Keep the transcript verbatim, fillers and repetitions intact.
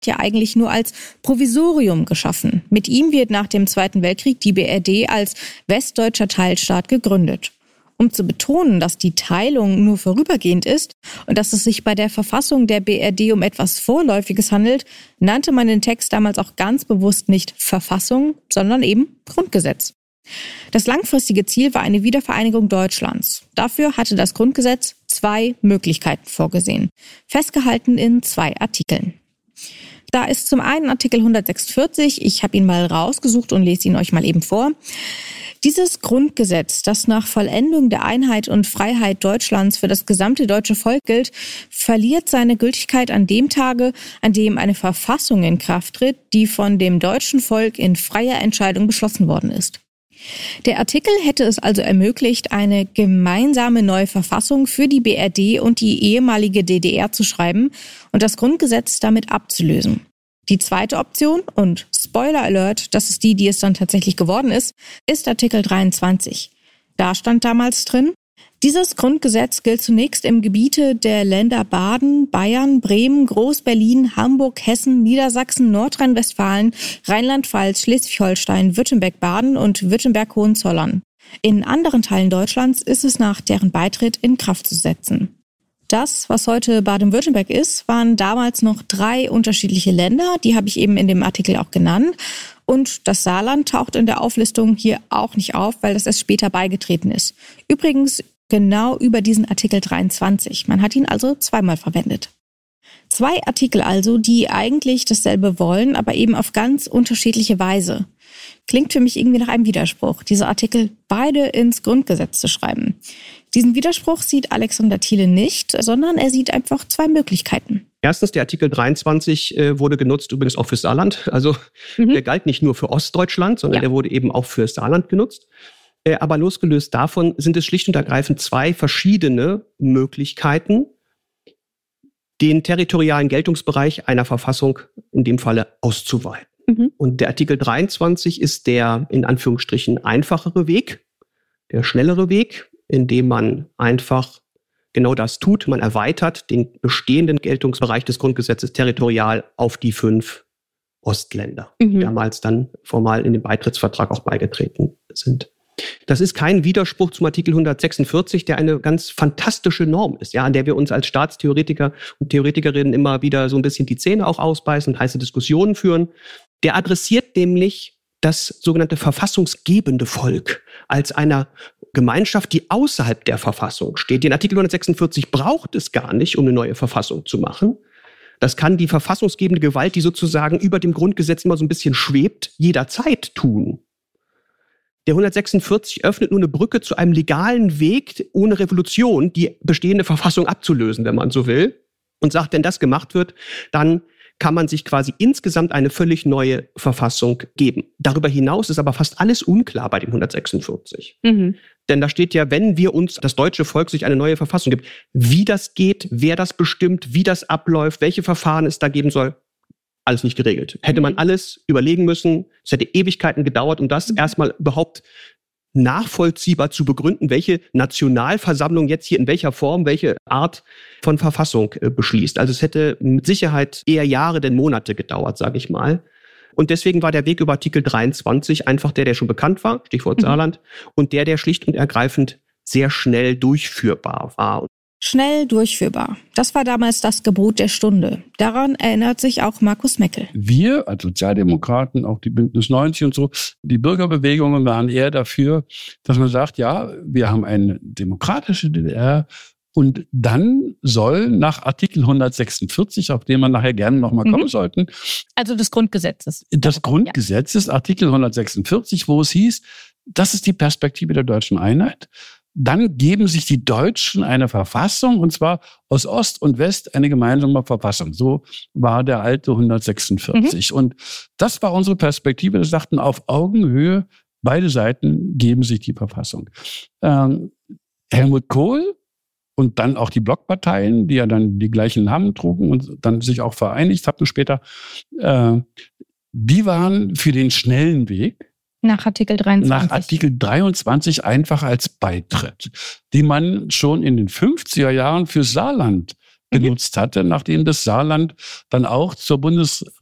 ja eigentlich nur als Provisorium geschaffen. Mit ihm wird nach dem Zweiten Weltkrieg die B R D als westdeutscher Teilstaat gegründet. Um zu betonen, dass die Teilung nur vorübergehend ist und dass es sich bei der Verfassung der B R D um etwas Vorläufiges handelt, nannte man den Text damals auch ganz bewusst nicht Verfassung, sondern eben Grundgesetz. Das langfristige Ziel war eine Wiedervereinigung Deutschlands. Dafür hatte das Grundgesetz zwei Möglichkeiten vorgesehen, festgehalten in zwei Artikeln. Da ist zum einen Artikel hundertsechsundvierzig, ich habe ihn mal rausgesucht und lese ihn euch mal eben vor. Dieses Grundgesetz, das nach Vollendung der Einheit und Freiheit Deutschlands für das gesamte deutsche Volk gilt, verliert seine Gültigkeit an dem Tage, an dem eine Verfassung in Kraft tritt, die von dem deutschen Volk in freier Entscheidung beschlossen worden ist. Der Artikel hätte es also ermöglicht, eine gemeinsame neue Verfassung für die B R D und die ehemalige D D R zu schreiben und das Grundgesetz damit abzulösen. Die zweite Option, und Spoiler Alert, das ist die, die es dann tatsächlich geworden ist, ist Artikel dreiundzwanzig. Da stand damals drin: Dieses Grundgesetz gilt zunächst im Gebiete der Länder Baden, Bayern, Bremen, Groß-Berlin, Hamburg, Hessen, Niedersachsen, Nordrhein-Westfalen, Rheinland-Pfalz, Schleswig-Holstein, Württemberg-Baden und Württemberg-Hohenzollern. In anderen Teilen Deutschlands ist es nach deren Beitritt in Kraft zu setzen. Das, was heute Baden-Württemberg ist, waren damals noch drei unterschiedliche Länder. Die habe ich eben in dem Artikel auch genannt. Und das Saarland taucht in der Auflistung hier auch nicht auf, weil das erst später beigetreten ist. Übrigens genau über diesen Artikel dreiundzwanzig. Man hat ihn also zweimal verwendet. Zwei Artikel also, die eigentlich dasselbe wollen, aber eben auf ganz unterschiedliche Weise. Klingt für mich irgendwie nach einem Widerspruch, diese Artikel beide ins Grundgesetz zu schreiben. Diesen Widerspruch sieht Alexander Thiele nicht, sondern er sieht einfach zwei Möglichkeiten. Erstens, der Artikel dreiundzwanzig äh, wurde genutzt übrigens auch für Saarland. Also mhm. der galt nicht nur für Ostdeutschland, sondern ja. der wurde eben auch für Saarland genutzt. Äh, aber losgelöst davon sind es schlicht und ergreifend zwei verschiedene Möglichkeiten, den territorialen Geltungsbereich einer Verfassung in dem Falle auszuweiten. Mhm. Und der Artikel dreiundzwanzig ist der in Anführungsstrichen einfachere Weg, der schnellere Weg, in dem man einfach genau das tut. Man erweitert den bestehenden Geltungsbereich des Grundgesetzes territorial auf die fünf Ostländer, mhm. die damals dann formal in den Beitrittsvertrag auch beigetreten sind. Das ist kein Widerspruch zum Artikel hundertsechsundvierzig, der eine ganz fantastische Norm ist, ja, an der wir uns als Staatstheoretiker und Theoretikerinnen immer wieder so ein bisschen die Zähne auch ausbeißen und heiße Diskussionen führen. Der adressiert nämlich das sogenannte verfassungsgebende Volk als einer Gemeinschaft, die außerhalb der Verfassung steht. Den Artikel hundertsechsundvierzig braucht es gar nicht, um eine neue Verfassung zu machen. Das kann die verfassungsgebende Gewalt, die sozusagen über dem Grundgesetz immer so ein bisschen schwebt, jederzeit tun. Der hundertsechsundvierzig öffnet nur eine Brücke zu einem legalen Weg ohne Revolution, die bestehende Verfassung abzulösen, wenn man so will. Und sagt, wenn das gemacht wird, dann kann man sich quasi insgesamt eine völlig neue Verfassung geben. Darüber hinaus ist aber fast alles unklar bei dem hundertsechsundvierzig. Mhm. Denn da steht ja, wenn wir uns, das deutsche Volk, sich eine neue Verfassung gibt, wie das geht, wer das bestimmt, wie das abläuft, welche Verfahren es da geben soll, alles nicht geregelt. Hätte man alles überlegen müssen, es hätte Ewigkeiten gedauert, um das mhm. erstmal überhaupt nachvollziehbar zu begründen, welche Nationalversammlung jetzt hier in welcher Form, welche Art von Verfassung äh, beschließt. Also es hätte mit Sicherheit eher Jahre denn Monate gedauert, sage ich mal. Und deswegen war der Weg über Artikel dreiundzwanzig einfach der, der schon bekannt war, Stichwort mhm. Saarland, und der, der schlicht und ergreifend sehr schnell durchführbar war. Schnell durchführbar. Das war damals das Gebot der Stunde. Daran erinnert sich auch Markus Meckel. Wir als Sozialdemokraten, auch die Bündnis neunzig und so, die Bürgerbewegungen waren eher dafür, dass man sagt, ja, wir haben eine demokratische D D R und dann soll nach Artikel hundertsechsundvierzig, auf den wir nachher gerne nochmal kommen mhm. sollten. Also des Grundgesetzes. Das Grundgesetzes, ja. Artikel hundertsechsundvierzig, wo es hieß, das ist die Perspektive der deutschen Einheit. Dann geben sich die Deutschen eine Verfassung, und zwar aus Ost und West eine gemeinsame Verfassung. So war der alte hundertsechsundvierzig. Mhm. Und das war unsere Perspektive. Wir sagten, auf Augenhöhe, beide Seiten geben sich die Verfassung. Ähm, Helmut Kohl und dann auch die Blockparteien, die ja dann die gleichen Namen trugen und dann sich auch vereinigt hatten später, äh, die waren für den schnellen Weg. Nach Artikel dreiundzwanzig. Nach Artikel dreiundzwanzig einfach als Beitritt, den man schon in den fünfziger Jahren für Saarland genutzt hatte, nachdem das Saarland dann auch zur Bundes